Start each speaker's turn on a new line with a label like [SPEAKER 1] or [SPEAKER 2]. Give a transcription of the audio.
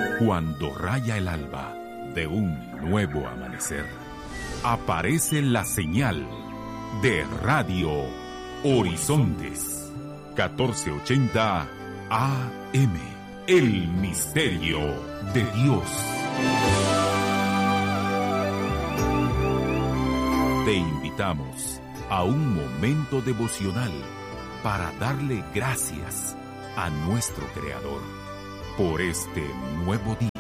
[SPEAKER 1] Cuando raya el alba de un nuevo amanecer, aparece la señal de Radio Horizontes 1480 AM, el misterio de Dios. Te invitamos a un momento devocional para darle gracias a nuestro Creador por este nuevo día.